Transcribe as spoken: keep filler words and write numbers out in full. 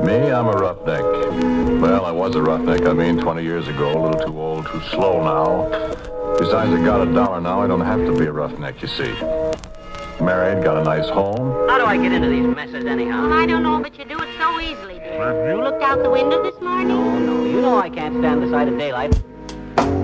Me, I'm a roughneck. Well, I was a roughneck, I mean, twenty years ago. A little too old, too slow now. Besides, I got a dollar now. I don't have to be a roughneck, you see. Married, got a nice home. How do I get into these messes anyhow? Well, I don't know, but you do it so easily, dear. You looked out the window this morning? No, no. You know I can't stand the sight of daylight.